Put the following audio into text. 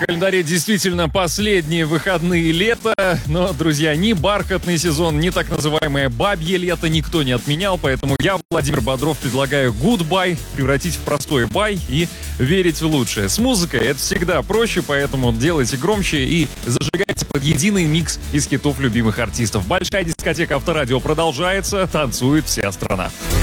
календаре действительно последние выходные лета, но, друзья, ни бархатный сезон, ни так называемое бабье лето никто не отменял, поэтому я, Владимир Бодров, предлагаю goodbye превратить в простой бай и верить в лучшее. С музыкой это всегда проще, поэтому делайте громче и зажигайте под единый микс из хитов любимых артистов. Большая дискотека Авторадио продолжается, танцует вся страна.